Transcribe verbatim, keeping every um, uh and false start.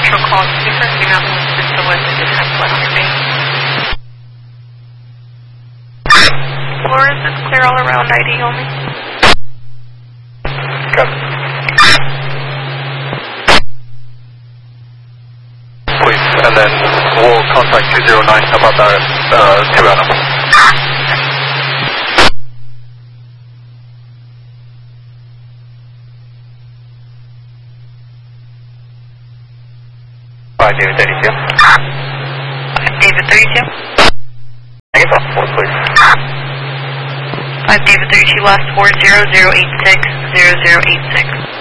Central call. Confirming out the system with the detect left your base. Floor, is this clear all around I D only? Good. Please, and then we'll contact two zero nine about that uh, Tirana. Five David thirty-two. David thirty-two. Negative, four, please. Five David thirty-two, last four zero zero eight six zero zero eight six.